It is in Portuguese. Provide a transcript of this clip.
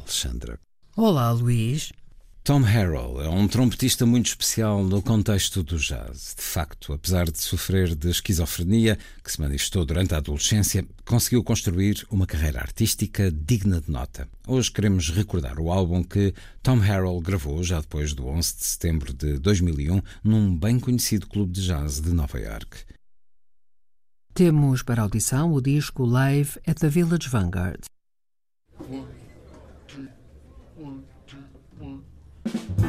Alexandra. Olá, Luís. Tom Harrell é um trompetista muito especial no contexto do jazz. De facto, apesar de sofrer de esquizofrenia, que se manifestou durante a adolescência, conseguiu construir uma carreira artística digna de nota. Hoje queremos recordar o álbum que Tom Harrell gravou já depois do 11 de setembro de 2001 num bem conhecido clube de jazz de Nova York. Temos para audição o disco Live at the Village Vanguard.